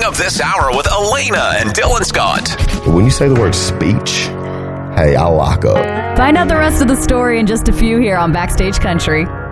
up this hour with Elena and Dylan Scott. When you say the word speech, hey, I lock up. Find out the rest of the story in just a few here on Backstage Country.